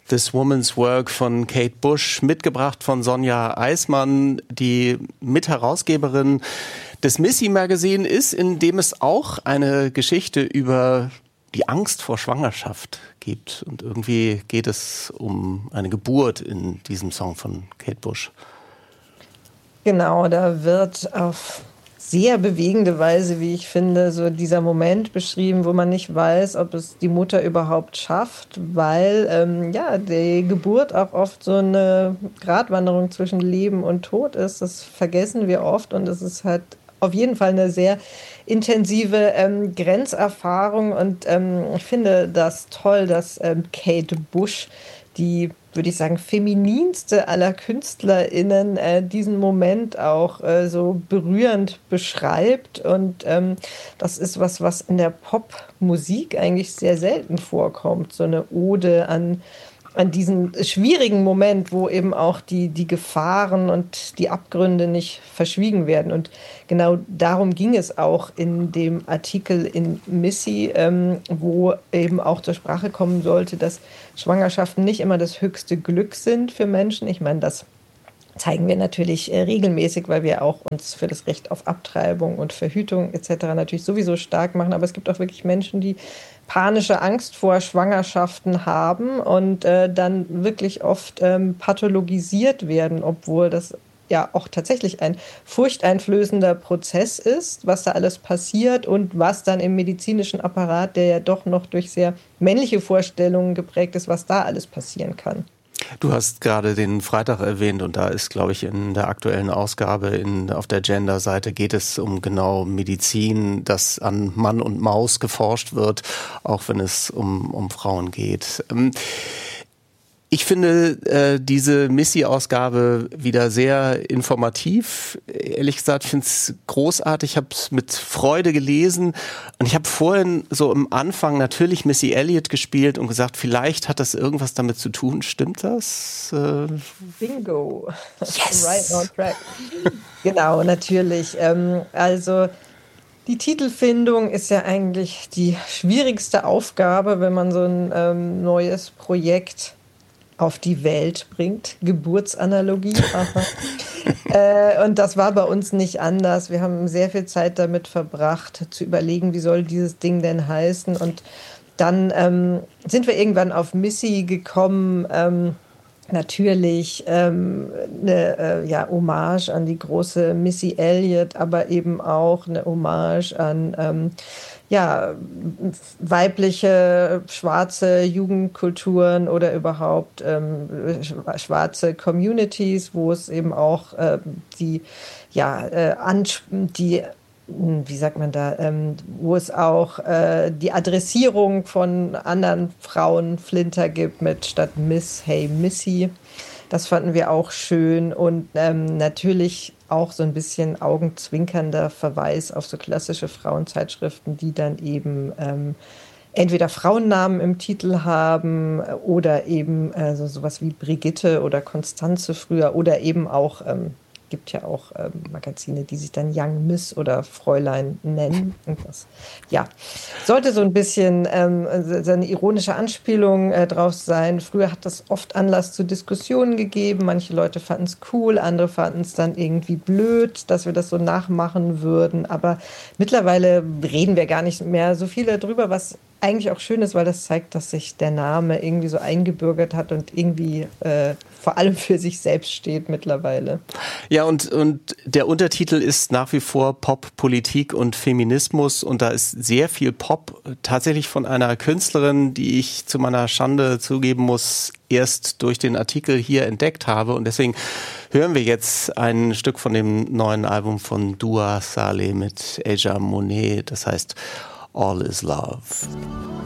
This Woman's Work von Kate Bush, mitgebracht von Sonja Eismann, die Mitherausgeberin des Missy Magazine ist, in dem es auch eine Geschichte über die Angst vor Schwangerschaft gibt. Und irgendwie geht es um eine Geburt in diesem Song von Kate Bush. Genau, da wird auf sehr bewegende Weise, wie ich finde, so dieser Moment beschrieben, wo man nicht weiß, ob es die Mutter überhaupt schafft, weil die Geburt auch oft so eine Gratwanderung zwischen Leben und Tod ist. Das vergessen wir oft und es ist halt auf jeden Fall eine sehr intensive Grenzerfahrung und ich finde das toll, dass Kate Bush, die, würde ich sagen, femininste aller KünstlerInnen diesen Moment auch so berührend beschreibt. Und das ist was in der Popmusik eigentlich sehr selten vorkommt. So eine Ode an diesen schwierigen Moment, wo eben auch die Gefahren und die Abgründe nicht verschwiegen werden. Und genau darum ging es auch in dem Artikel in Missy, wo eben auch zur Sprache kommen sollte, dass Schwangerschaften nicht immer das höchste Glück sind für Menschen. Ich meine, das zeigen wir natürlich regelmäßig, weil wir auch uns für das Recht auf Abtreibung und Verhütung etc. natürlich sowieso stark machen. Aber es gibt auch wirklich Menschen, die panische Angst vor Schwangerschaften haben und dann wirklich oft pathologisiert werden, obwohl das ja auch tatsächlich ein furchteinflößender Prozess ist, was da alles passiert und was dann im medizinischen Apparat, der ja doch noch durch sehr männliche Vorstellungen geprägt ist, was da alles passieren kann. Du hast gerade den Freitag erwähnt und da ist, glaube ich, in der aktuellen Ausgabe auf der Gender-Seite geht es um genau Medizin, dass an Mann und Maus geforscht wird, auch wenn es um Frauen geht. Ich finde diese Missy-Ausgabe wieder sehr informativ. Ehrlich gesagt, ich finde es großartig. Ich habe es mit Freude gelesen und ich habe vorhin so am Anfang natürlich Missy Elliott gespielt und gesagt, vielleicht hat das irgendwas damit zu tun. Stimmt das? Bingo. Yes. Right on track. Genau, natürlich. Also die Titelfindung ist ja eigentlich die schwierigste Aufgabe, wenn man so ein neues Projekt auf die Welt bringt. Geburtsanalogie. Und das war bei uns nicht anders. Wir haben sehr viel Zeit damit verbracht, zu überlegen, wie soll dieses Ding denn heißen. Und dann sind wir irgendwann auf Missy gekommen. Natürlich eine Hommage an die große Missy Elliott, aber eben auch eine Hommage an weibliche, schwarze Jugendkulturen oder überhaupt schwarze Communities, wo es eben auch wo es auch die Adressierung von anderen Frauen Flinter gibt mit statt Miss, hey Missy. Das fanden wir auch schön und natürlich auch so ein bisschen augenzwinkernder Verweis auf so klassische Frauenzeitschriften, die dann eben entweder Frauennamen im Titel haben oder eben sowas wie Brigitte oder Konstanze früher oder eben auch gibt ja auch Magazine, die sich dann Young Miss oder Fräulein nennen. Und das, sollte so ein bisschen so eine ironische Anspielung drauf sein. Früher hat das oft Anlass zu Diskussionen gegeben. Manche Leute fanden es cool, andere fanden es dann irgendwie blöd, dass wir das so nachmachen würden. Aber mittlerweile reden wir gar nicht mehr so viel darüber, was eigentlich auch schön ist, weil das zeigt, dass sich der Name irgendwie so eingebürgert hat und irgendwie vor allem für sich selbst steht mittlerweile. Ja, und der Untertitel ist nach wie vor Pop, Politik und Feminismus und da ist sehr viel Pop tatsächlich von einer Künstlerin, die ich zu meiner Schande zugeben muss, erst durch den Artikel hier entdeckt habe und deswegen hören wir jetzt ein Stück von dem neuen Album von Dua Saleh mit Aja Monet, das heißt All is Love.